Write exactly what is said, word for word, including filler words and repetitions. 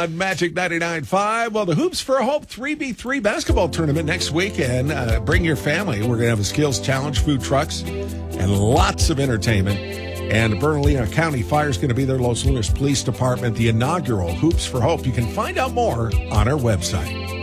on Magic ninety-nine point five. Well, the Hoops for Hope three v three basketball tournament next weekend. Uh, bring your family. We're going to have a skills challenge, food trucks, and lots of entertainment. And Bernalillo County Fire is going to be there. Los Lunas Police Department, the inaugural Hoops for Hope. You can find out more on our website.